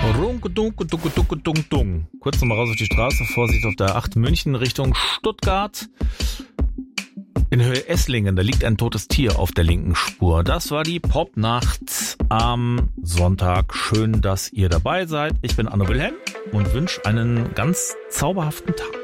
Runke-dunke-dunke-dunke-dung. Kurz nochmal raus auf die Straße, Vorsicht auf der 8 München Richtung Stuttgart. In Höhe Esslingen, da liegt ein totes Tier auf der linken Spur. Das war die Popnacht am Sonntag. Schön, dass ihr dabei seid. Ich bin Anno Wilhelm und wünsche einen ganz zauberhaften Tag.